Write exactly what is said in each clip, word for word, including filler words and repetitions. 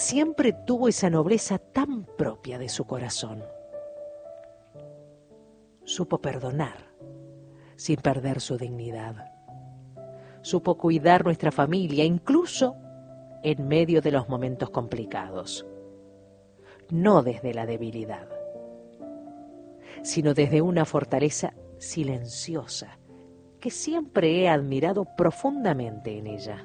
siempre tuvo esa nobleza tan propia de su corazón. Supo perdonar sin perder su dignidad. Supo cuidar nuestra familia, incluso en medio de los momentos complicados. No desde la debilidad, sino desde una fortaleza silenciosa que siempre he admirado profundamente en ella.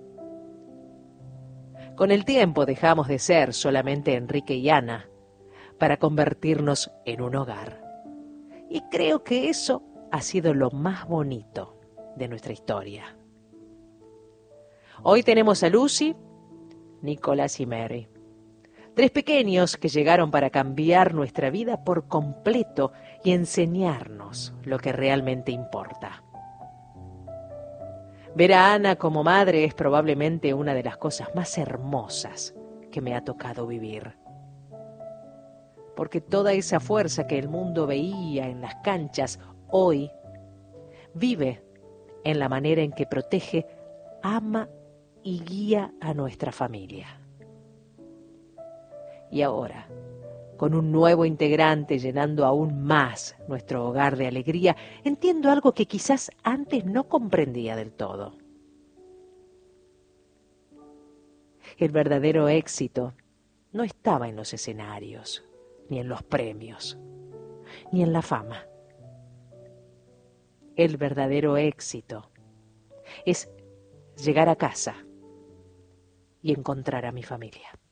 Con el tiempo dejamos de ser solamente Enrique y Ana para convertirnos en un hogar. Y creo que eso ha sido lo más bonito de nuestra historia. Hoy tenemos a Lucy, Nicolás y Mary. Tres pequeños que llegaron para cambiar nuestra vida por completo y enseñarnos lo que realmente importa. Ver a Ana como madre es probablemente una de las cosas más hermosas que me ha tocado vivir. Porque toda esa fuerza que el mundo veía en las canchas, hoy vive en la manera en que protege, ama y guía a nuestra familia. Y ahora, con un nuevo integrante llenando aún más nuestro hogar de alegría, entiendo algo que quizás antes no comprendía del todo. El verdadero éxito no estaba en los escenarios, ni en los premios, ni en la fama. El verdadero éxito es llegar a casa y encontrar a mi familia.